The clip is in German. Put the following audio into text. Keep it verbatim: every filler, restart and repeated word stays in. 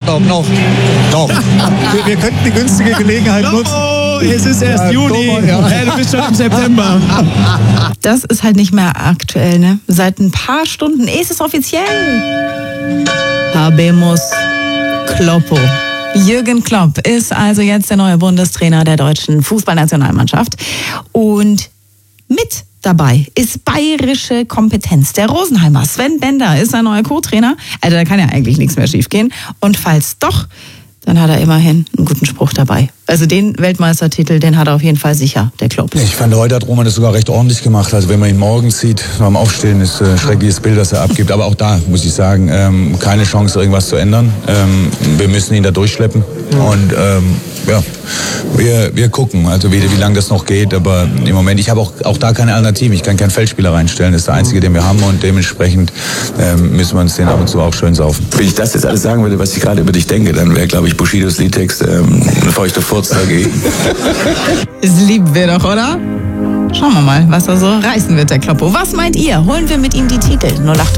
doch, noch. Doch. wir, wir könnten die günstige Gelegenheit nutzen. Oh, es ist erst Ja, Juli. Thomas, ja. Ja, du bist schon im September. Das ist halt nicht mehr aktuell, ne? Seit ein paar Stunden ist es offiziell. Habemus Kloppo. Jürgen Klopp ist also jetzt der neue Bundestrainer der deutschen Fußballnationalmannschaft. Und mit dabei ist bayerische Kompetenz. Der Rosenheimer Sven Bender ist sein neuer Co-Trainer. Also da kann ja eigentlich nichts mehr schiefgehen. Und falls doch, dann hat er immerhin einen guten Spruch dabei. Also den Weltmeistertitel, den hat er auf jeden Fall sicher, der Klopp. Ich fand, heute hat Roman das sogar recht ordentlich gemacht. Also wenn man ihn morgens sieht, beim Aufstehen, ist ein schreckliches Bild, das er abgibt. Aber auch da, muss ich sagen, ähm, keine Chance, irgendwas zu ändern. Ähm, wir müssen ihn da durchschleppen. Und ähm, ja, wir, wir gucken, also wie, wie lange das noch geht. Aber im Moment, ich habe auch, auch da keine Alternative. Ich kann keinen Feldspieler reinstellen. Das ist der einzige, den wir haben. Und dementsprechend ähm, müssen wir uns den ab und zu auch schön saufen. Wenn ich das jetzt alles sagen würde, was ich gerade über dich denke, dann wäre, glaube ich, Bushidos Liedtext ähm, eine feuchte Furz dagegen. Das lieben wir doch, oder? Schauen wir mal, was er so reißen wird, der Kloppo. Was meint ihr? Holen wir mit ihm die Titel? null acht